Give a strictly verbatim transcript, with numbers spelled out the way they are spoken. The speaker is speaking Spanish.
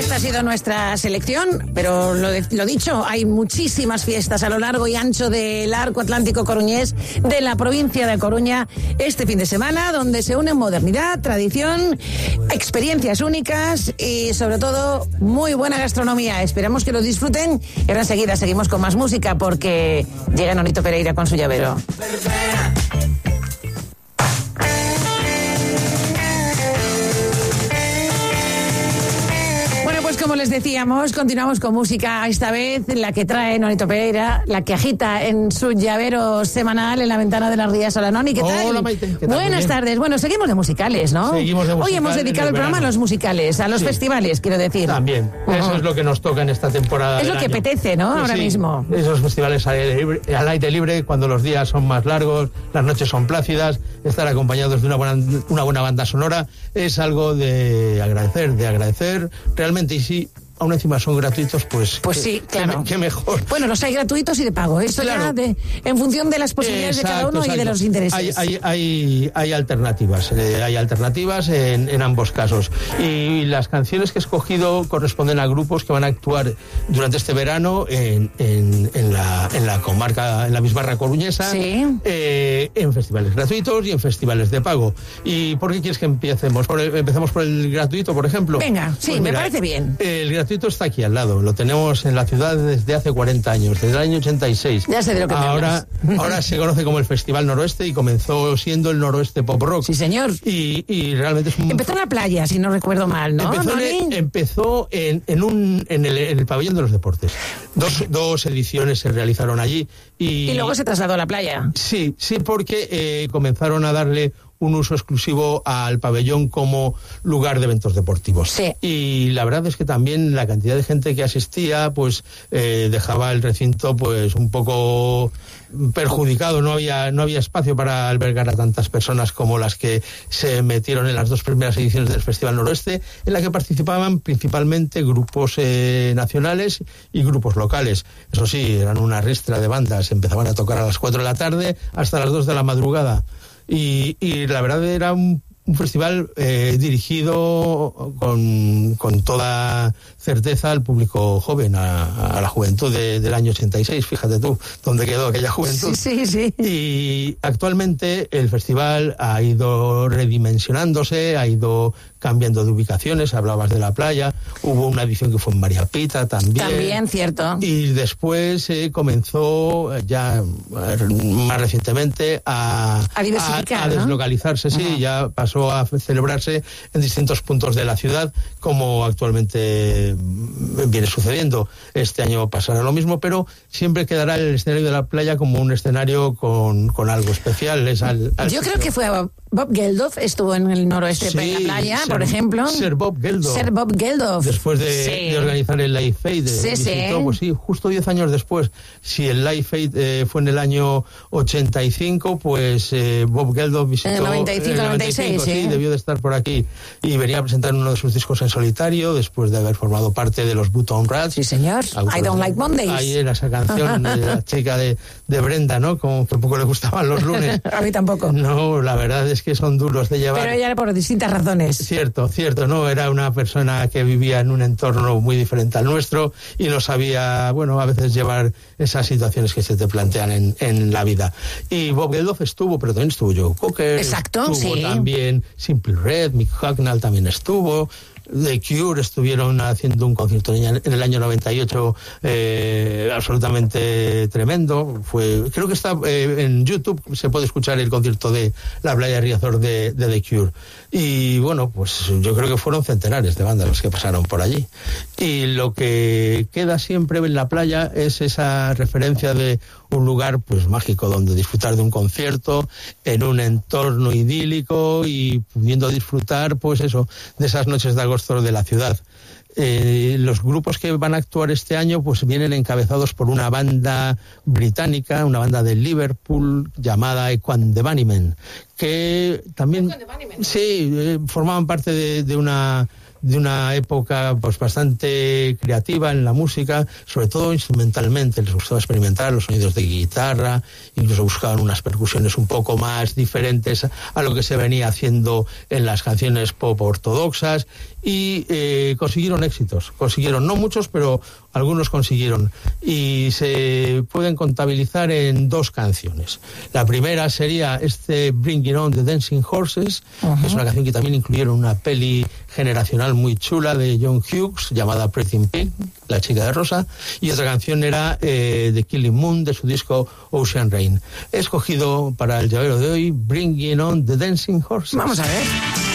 esta ha sido nuestra selección, pero lo, de, lo dicho, hay muchísimas fiestas a lo largo y ancho del arco atlántico coruñés de la provincia de Coruña este fin de semana, donde se unen modernidad, tradición, experiencias únicas y sobre todo muy buena gastronomía. Esperamos que lo disfruten y ahora enseguida seguimos con más música porque llega Nonito Pereira con su llavero. Como les decíamos, continuamos con música, esta vez la que trae Nonito Pereira, la que agita en su llavero semanal en la ventana de las Rías. Hola, Noni, ¿qué tal? Hola, Maite, ¿qué tal? Buenas tardes. Bueno, seguimos de musicales, ¿no? Seguimos de musicales. Hoy hemos dedicado el programa verano. a los musicales, a los sí. festivales, quiero decir. También, uh-huh. Eso es lo que nos toca en esta temporada. Es lo que año. apetece, ¿no? Pues Ahora sí, mismo. Esos festivales al aire, libre, al aire libre, cuando los días son más largos, las noches son plácidas, estar acompañados de una buena, una buena banda sonora es algo de agradecer, de agradecer realmente. Y sí, aún encima son gratuitos, pues... Pues sí, claro. Qué mejor. Bueno, los hay gratuitos y de pago. Esto claro. ya de, en función de las posibilidades exacto, de cada uno exacto. y de los intereses. Hay, hay, hay, hay alternativas, eh, hay alternativas en, en ambos casos. Y las canciones que he escogido corresponden a grupos que van a actuar durante este verano en, en, en, la, en la comarca, en la Bisbarra coruñesa, sí. eh, en festivales gratuitos y en festivales de pago. ¿Y por qué quieres que empecemos? Por el, ¿Empezamos por el gratuito, por ejemplo? Venga, sí, pues mira, me parece bien. El gratuito está aquí al lado, lo tenemos en la ciudad desde hace cuarenta años, desde el año ochenta y seis. Ya sé de lo que ahora, ahora se conoce como el Festival Noroeste y comenzó siendo el Noroeste Pop Rock. Sí, señor. Y, y realmente es un... Empezó en la playa, si no recuerdo mal, ¿no? Empezó, en, empezó en, en, un, en, el, en el pabellón de los deportes. Dos, dos ediciones se realizaron allí. Y, y luego se trasladó a la playa. Sí, sí, porque eh, comenzaron a darle un uso exclusivo al pabellón como lugar de eventos deportivos. Sí. Y la verdad es que también la cantidad de gente que asistía pues eh, dejaba el recinto pues un poco perjudicado, no había no había espacio para albergar a tantas personas como las que se metieron en las dos primeras ediciones del Festival Noroeste, en la que participaban principalmente grupos eh, nacionales y grupos locales. Eso sí, eran una ristra de bandas, empezaban a tocar a las cuatro de la tarde hasta las dos de la madrugada. Y, y la verdad era un, un festival eh, dirigido con, con toda certeza al público joven, a, a la juventud de, del año ochenta y seis, fíjate tú, dónde quedó aquella juventud. Sí, sí, sí. Y actualmente el festival ha ido redimensionándose, ha ido cambiando de ubicaciones, hablabas de la playa, hubo una edición que fue en María Pita también. También, cierto. Y después eh, comenzó ya más recientemente a, a diversificar, a, a deslocalizarse, ¿no? sí, uh-huh. Ya pasó a celebrarse en distintos puntos de la ciudad, como actualmente viene sucediendo. Este año pasará lo mismo, pero siempre quedará el escenario de la playa como un escenario con, con algo especial. Es al, al Yo creo que fue Bob Geldof, estuvo en el noroeste sí, de la playa, ser, por ejemplo. Ser Bob Geldof. Ser Bob Geldof. Después de, sí. de organizar el Live Aid. Sí, visitó, sí. Pues sí, justo diez años después. Si el Live Aid eh, fue en el año ochenta y cinco, pues eh, Bob Geldof visitó... En el noventa y cinco, noventa y seis, sí. sí. Debió de estar por aquí. Y venía a presentar uno de sus discos en solitario, después de haber formado parte de los Button Rats. Sí, señor. I Don't Like Mondays. Ahí era esa canción de la chica de, de Brenda, ¿no? Como que poco le gustaban los lunes. A mí tampoco. No, la verdad es que son duros de llevar. Pero ella era por distintas razones. Cierto, cierto, ¿no? Era una persona que vivía en un entorno muy diferente al nuestro y no sabía, bueno, a veces llevar esas situaciones que se te plantean en, en la vida. Y Bob Geldof estuvo, pero también estuvo Joe Cocker. Exacto, estuvo sí. también Simple Red, Mick Hucknall también estuvo. The Cure estuvieron haciendo un concierto en el año noventa y ocho eh, absolutamente tremendo. Fue, creo que está eh, en YouTube, se puede escuchar el concierto de la playa de Riazor de, de The Cure. Y bueno, pues yo creo que fueron centenares de bandas los que pasaron por allí. Y lo que queda siempre en la playa es esa referencia de un lugar pues mágico donde disfrutar de un concierto en un entorno idílico y pudiendo disfrutar pues eso de esas noches de agosto de la ciudad. Eh, los grupos que van a actuar este año pues vienen encabezados por una banda británica, una banda de Liverpool llamada Equan the Bunnymen, que también sí eh, formaban parte de, de una de una época pues bastante creativa en la música, sobre todo instrumentalmente. Les gustaba experimentar los sonidos de guitarra, incluso buscaban unas percusiones un poco más diferentes a lo que se venía haciendo en las canciones pop ortodoxas, y eh, consiguieron éxitos, consiguieron, no muchos, pero algunos consiguieron, y se pueden contabilizar en dos canciones. La primera sería este Bringing On the Dancing Horses, uh-huh. que es una canción que también incluyeron una peli generacional muy chula de John Hughes llamada Pretty in Pink, La chica de rosa, y otra canción era eh, The Killing Moon, de su disco Ocean Rain. He escogido para el llavero de hoy Bringing On the Dancing Horses. Vamos a ver.